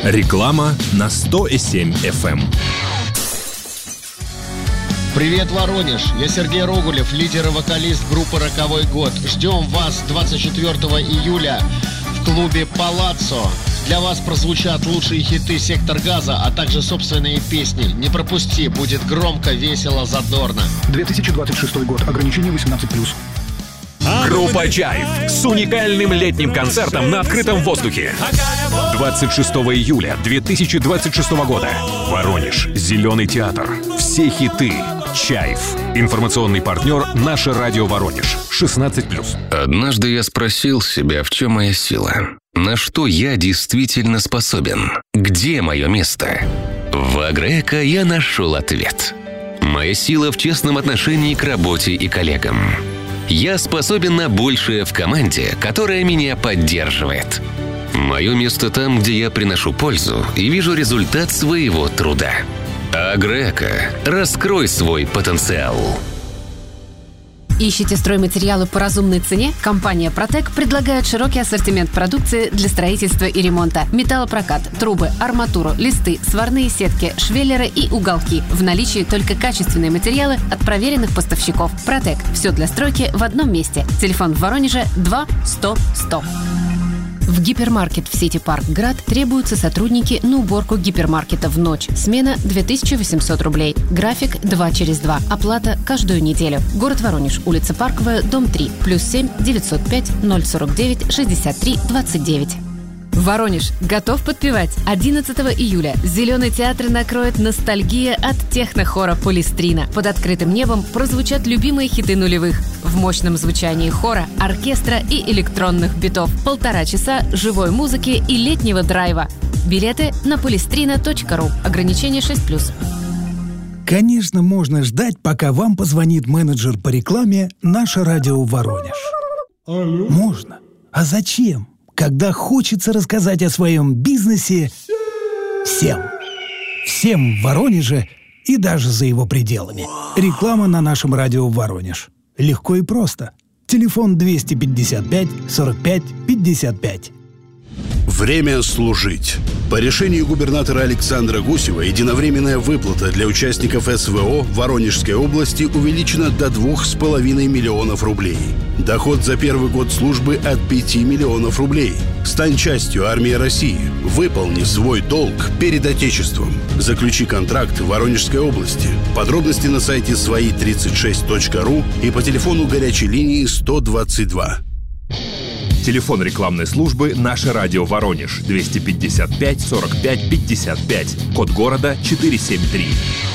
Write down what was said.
Реклама на 100,7 FM. Привет, Воронеж! Я Сергей Рогулев, лидер и вокалист группы «Роковой год». Ждем вас 24 июля в клубе «Палаццо». Для вас прозвучат лучшие хиты «Сектор газа», а также собственные песни. Не пропусти, будет громко, весело, задорно. 2026 год. Ограничение 18+. Группа «Чайф» с уникальным летним концертом на открытом воздухе. 26 июля 2026 года. Воронеж. Зеленый театр. Все хиты. «Чайф». Информационный партнер «Наше радио Воронеж». 16+. Однажды я спросил себя, в чем моя сила? На что я действительно способен? Где мое место? В Агрека я нашел ответ. Моя сила в честном отношении к работе и коллегам. Я способен на большее в команде, которая меня поддерживает. Мое место там, где я приношу пользу и вижу результат своего труда. Агрека. Раскрой свой потенциал. Ищете стройматериалы по разумной цене? Компания «Протек» предлагает широкий ассортимент продукции для строительства и ремонта. Металлопрокат, трубы, арматуру, листы, сварные сетки, швеллеры и уголки. В наличии только качественные материалы от проверенных поставщиков. «Протек» – все для стройки в одном месте. Телефон в Воронеже 2 100 100. В гипермаркет в сети «Парк Град» требуются сотрудники на уборку гипермаркета в ночь. Смена 2800 рублей. График 2/2. Оплата каждую неделю. Город Воронеж. Улица Парковая, дом 3. +7 905 049 63 29. Воронеж. Готов подпевать? 11 июля Зеленый театр накроет ностальгия от технохора «Полистрина». Под открытым небом прозвучат любимые хиты нулевых. В мощном звучании хора, оркестра и электронных битов. 1,5 часа живой музыки и летнего драйва. Билеты на polistrina.ru. Ограничение 6+. Конечно, можно ждать, пока вам позвонит менеджер по рекламе «Наше радио Воронеж». Можно. А зачем? Когда хочется рассказать о своем бизнесе всем. Всем в Воронеже и даже за его пределами. Реклама на нашем радио Воронеж. Легко и просто. Телефон 255 45 55. Время служить. По решению губернатора Александра Гусева единовременная выплата для участников СВО в Воронежской области увеличена до 2,5 миллионов рублей. Доход за первый год службы от 5 миллионов рублей. Стань частью армии России. Выполни свой долг перед Отечеством. Заключи контракт в Воронежской области. Подробности на сайте свои36.ру и по телефону горячей линии 122. Телефон рекламной службы «Наше радио Воронеж» 255 45 55. Код города 473.